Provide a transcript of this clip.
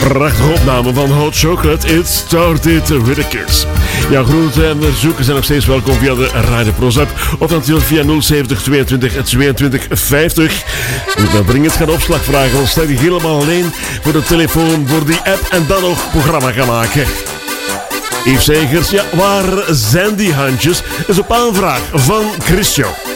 Prachtige opname van Hot Chocolate. It started with a kiss. Ja, groente en verzoeken zijn nog steeds welkom via de Radio Prozac. Of natuurlijk via 070 22 22 50. Dan breng het gaan opslag vragen. Dan sta je helemaal alleen voor de telefoon, voor die app en dan nog programma gaan maken. Yves Segers, ja, waar zijn die handjes? Is op aanvraag van Christian.